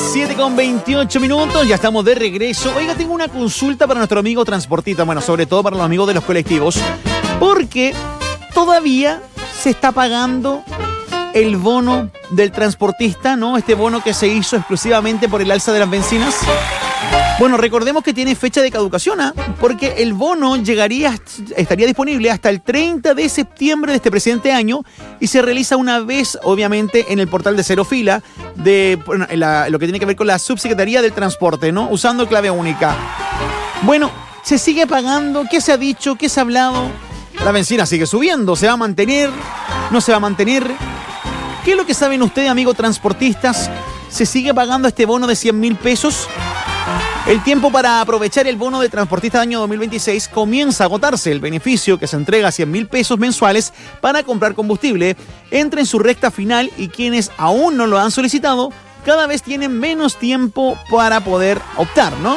7:28, ya estamos de regreso. Oiga, tengo una consulta para nuestro amigo transportista, bueno, sobre todo para los amigos de los colectivos, porque todavía se está pagando el bono del transportista, ¿no? Este bono que se hizo exclusivamente por el alza de las bencinas. Bueno, recordemos que tiene fecha de caducación, ¿eh? Porque el bono estaría disponible hasta el 30 de septiembre de este presente año y se realiza una vez, obviamente, en el portal de Cero Fila, lo que tiene que ver con la Subsecretaría del Transporte, ¿no? Usando clave única. Bueno, se sigue pagando. ¿Qué se ha dicho? ¿Qué se ha hablado? La bencina sigue subiendo. ¿Se va a mantener? ¿No se va a mantener? ¿Qué es lo que saben ustedes, amigos transportistas? ¿Se sigue pagando este bono de 100.000 pesos? El tiempo para aprovechar el bono de transportista de año 2026 comienza a agotarse. El beneficio, que se entrega a 100.000 pesos mensuales para comprar combustible, entra en su recta final y quienes aún no lo han solicitado cada vez tienen menos tiempo para poder optar, ¿no?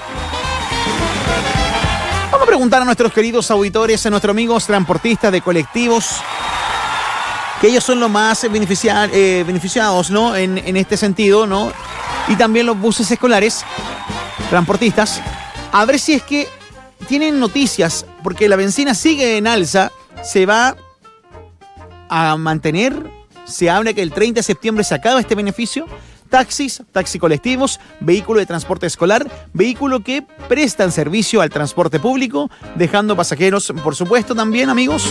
Vamos a preguntar a nuestros queridos auditores, a nuestros amigos transportistas de colectivos, que ellos son los más beneficiados, ¿no? En este sentido, ¿no? Y también los buses escolares, transportistas, a ver si es que tienen noticias, porque la bencina sigue en alza. ¿Se va a mantener? Se habla que el 30 de septiembre se acaba este beneficio. Taxis, taxi colectivos, vehículo de transporte escolar, vehículo que prestan servicio al transporte público, dejando pasajeros, por supuesto, también, amigos.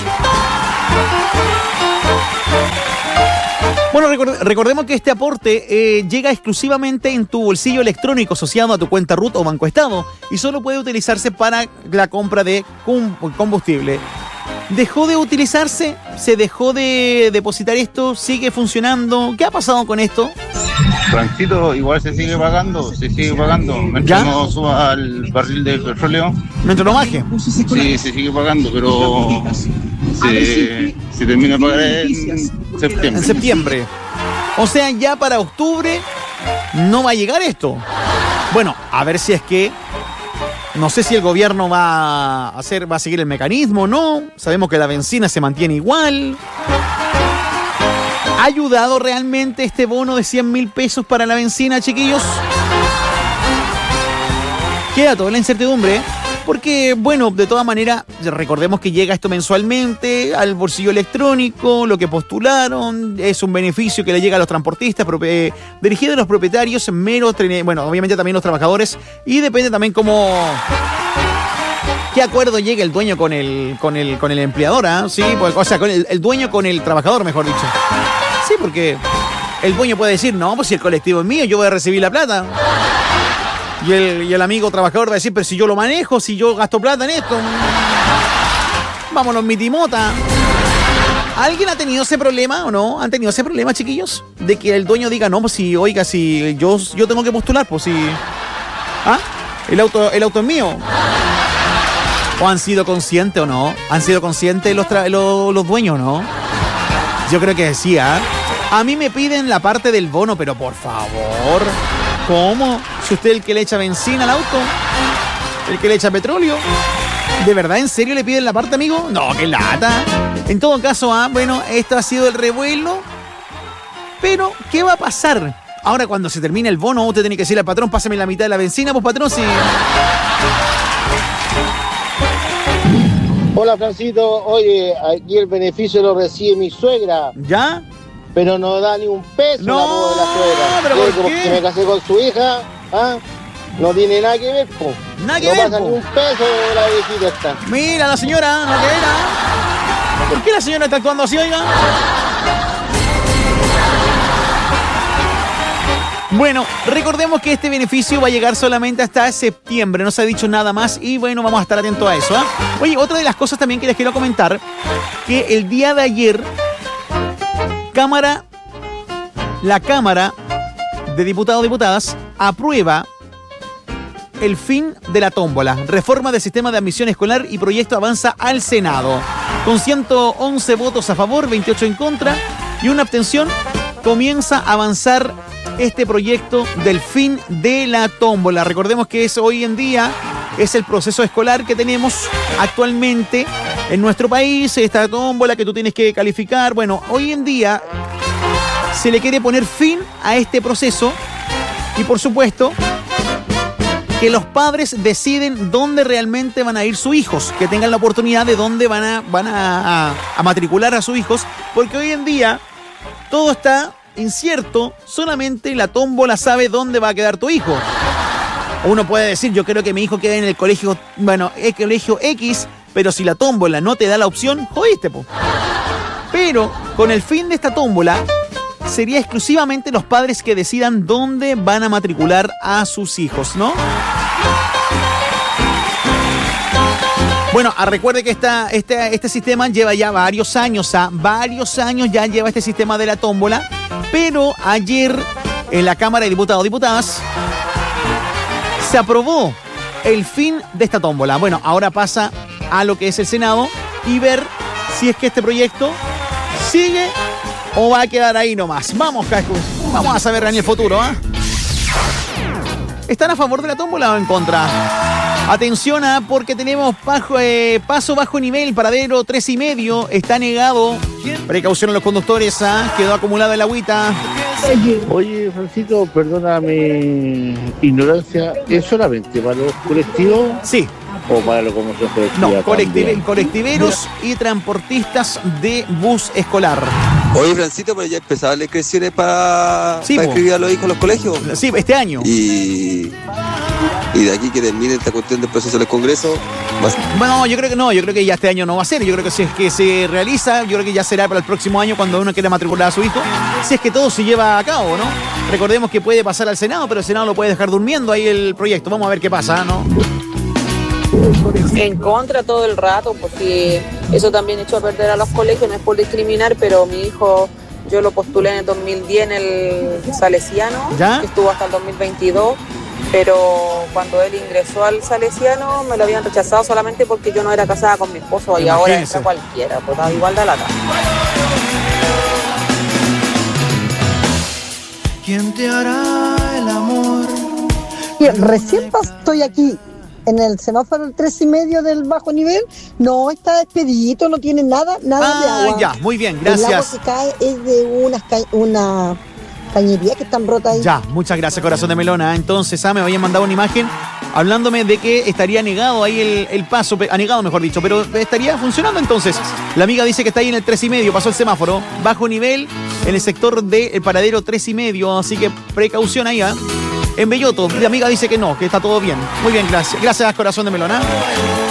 Bueno, recordemos que este aporte llega exclusivamente en tu bolsillo electrónico asociado a tu cuenta RUT o Banco Estado y solo puede utilizarse para la compra de combustible. ¿Dejó de utilizarse? ¿Se dejó de depositar esto? ¿Sigue funcionando? ¿Qué ha pasado con esto? Francito, igual se sigue pagando. Mientras no suba al barril de petróleo. ¿Mientras no baje? Sí, se sigue pagando, pero se termina de pagar en septiembre. O sea, ya para octubre no va a llegar esto. Bueno, a ver si es que... No sé si el gobierno va a seguir el mecanismo o no. Sabemos que la bencina se mantiene igual. ¿Ha ayudado realmente este bono de 100.000 pesos para la bencina, chiquillos? Queda toda la incertidumbre, ¿eh? Porque, bueno, de todas maneras, recordemos que llega esto mensualmente al bolsillo electrónico, lo que postularon, es un beneficio que le llega a los transportistas, dirigido a los propietarios, bueno, obviamente también los trabajadores, y depende también qué acuerdo llega el dueño con el empleador, ¿eh? Sí, pues, o sea, con el dueño con el trabajador, mejor dicho. Sí, porque el dueño puede decir, no, pues si el colectivo es mío, yo voy a recibir la plata. Y el amigo trabajador va a decir, pero si yo lo manejo, si yo gasto plata en esto. Vámonos, mi timota. ¿Alguien ha tenido ese problema o no? ¿Han tenido ese problema, chiquillos? De que el dueño diga, no, pues si, oiga, si yo tengo que postular, pues si... ¿Ah? El auto es mío. ¿O han sido conscientes o no? ¿Han sido conscientes los dueños o no? Yo creo que sí, ¿ah? A mí me piden la parte del bono, pero por favor... ¿Cómo? Si usted es el que le echa benzina al auto, el que le echa petróleo, ¿de verdad en serio le piden la parte, amigo? No, qué lata. En todo caso, bueno, esto ha sido el revuelo. Pero, ¿qué va a pasar? Ahora cuando se termine el bono, usted tiene que decirle al patrón, pásame la mitad de la benzina, pues patrón, sí. Hola, Francito. Oye, aquí el beneficio lo recibe mi suegra. ¿Ya? Pero no da ni un peso no, la de la suegra. ¿Pero por qué? Porque me casé con su hija, no tiene nada que ver, po. Nada que ver, no pasa ni un peso de la viejita esta. Mira, la señora, no que era. ¿Por qué la señora está actuando así, oiga? Bueno, recordemos que este beneficio va a llegar solamente hasta septiembre, no se ha dicho nada más y bueno, vamos a estar atentos a eso, ¿eh? Oye, otra de las cosas también que les quiero comentar, que el día de ayer la Cámara de Diputados y Diputadas aprueba el fin de la tómbola, reforma del sistema de admisión escolar y proyecto avanza al Senado. Con 111 votos a favor, 28 en contra y una abstención, comienza a avanzar este proyecto del fin de la tómbola. Recordemos que hoy en día es el proceso escolar que tenemos actualmente en nuestro país, esta tómbola que tú tienes que calificar. Bueno, hoy en día se le quiere poner fin a este proceso Y por supuesto, que los padres deciden dónde realmente van a ir sus hijos, que tengan la oportunidad de dónde van a matricular a sus hijos, porque hoy en día todo está incierto, solamente la tómbola sabe dónde va a quedar tu hijo. Uno puede decir, yo quiero que mi hijo quede en el colegio, el colegio X, pero si la tómbola no te da la opción, jodiste, po. Pero con el fin de esta tómbola, sería exclusivamente los padres que decidan dónde van a matricular a sus hijos, ¿no? Bueno, recuerde que este sistema lleva ya varios años ya lleva este sistema de la tómbola, pero ayer en la Cámara de Diputados y Diputadas se aprobó el fin de esta tómbola. Bueno, ahora pasa a lo que es el Senado y ver si es que este proyecto sigue o va a quedar ahí nomás. Vamos a saber en el futuro, ¿eh? ¿Están a favor de la tómbola o en contra? Atención, porque tenemos paso bajo nivel, paradero 3,5, está negado. Precaución a los conductores, quedó acumulada el agüita. Oye, Francisco, perdona mi ignorancia, ¿es solamente para los colectivos? Sí. ¿O para la locomoción colectiva? No, colectiveros y transportistas de bus escolar. Oye, Francito, pero ya empezaban las inscripciones para inscribir a los hijos en los colegios. Sí, este año. Y de aquí que termine esta cuestión del proceso del Congreso. Bueno, yo creo que ya este año no va a ser. Yo creo que si es que se realiza, yo creo que ya será para el próximo año cuando uno quiera matricular a su hijo, si es que todo se lleva a cabo, ¿no? Recordemos que puede pasar al Senado, pero el Senado lo puede dejar durmiendo ahí el proyecto. Vamos a ver qué pasa, ¿no? En contra todo el rato, porque eso también echó a perder a los colegios, no es por discriminar, pero mi hijo, yo lo postulé en el 2010 en el Salesiano, que estuvo hasta el 2022, pero cuando él ingresó al Salesiano me lo habían rechazado solamente porque yo no era casada con mi esposo y ahora entra cualquiera, pues da igual de lata. ¿Quién te hará el amor? Recién estoy aquí en el semáforo 3,5 del bajo nivel, no está despedidito, no tiene nada de agua. Ya, muy bien, gracias. El agua que cae es de una cañería que están rotas ahí. Ya, muchas gracias, corazón de melona. Entonces, me habían mandado una imagen hablándome de que estaría negado ahí el paso, anegado mejor dicho, pero estaría funcionando entonces. La amiga dice que está ahí en el 3,5, pasó el semáforo, bajo nivel, en el sector del paradero 3,5, así que precaución ahí, En Belloto, la amiga dice que no, que está todo bien. Muy bien, gracias. Gracias, corazón de melona.